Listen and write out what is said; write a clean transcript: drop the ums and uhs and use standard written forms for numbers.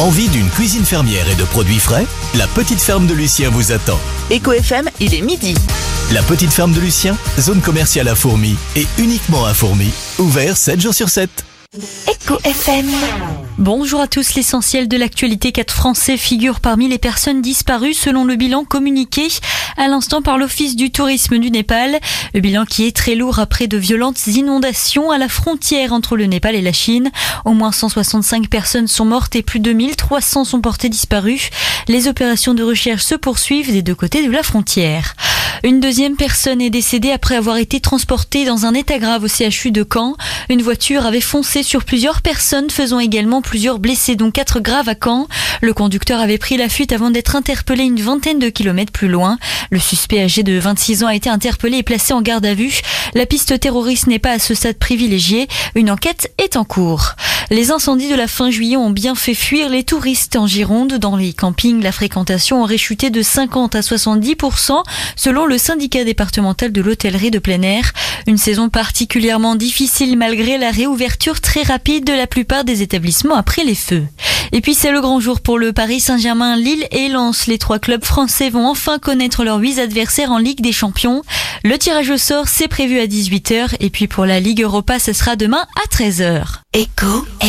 Envie d'une cuisine fermière et de produits frais? La petite ferme de Lucien vous attend. Éco FM, il est midi. La petite ferme de Lucien, zone commerciale à Fourmies et uniquement à Fourmies, ouvert 7 jours sur 7. Éco FM. Bonjour à tous, l'essentiel de l'actualité. 4 Français figurent parmi les personnes disparues selon le bilan communiqué à l'instant par l'Office du tourisme du Népal. Le bilan qui est très lourd après de violentes inondations à la frontière entre le Népal et la Chine. Au moins 165 personnes sont mortes et plus de 1300 sont portées disparues. Les opérations de recherche se poursuivent des deux côtés de la frontière. Une deuxième personne est décédée après avoir été transportée dans un état grave au CHU de Caen. Une voiture avait foncé sur plusieurs personnes, faisant également plusieurs blessés, dont 4 graves à Caen. Le conducteur avait pris la fuite avant d'être interpellé une vingtaine de kilomètres plus loin. Le suspect âgé de 26 ans a été interpellé et placé en garde à vue. La piste terroriste n'est pas à ce stade privilégiée. Une enquête est en cours. Les incendies de la fin juillet ont bien fait fuir les touristes en Gironde. Dans les campings, la fréquentation aurait chuté de 50 à 70% selon le syndicat départemental de l'hôtellerie de plein air. Une saison particulièrement difficile malgré la réouverture très rapide de la plupart des établissements après les feux. Et puis c'est le grand jour pour le Paris Saint-Germain, Lille et Lens. Les 3 clubs français vont enfin connaître leurs 8 adversaires en Ligue des Champions. Le tirage au sort, c'est prévu à 18h. Et puis pour la Ligue Europa, ce sera demain à 13h. Éco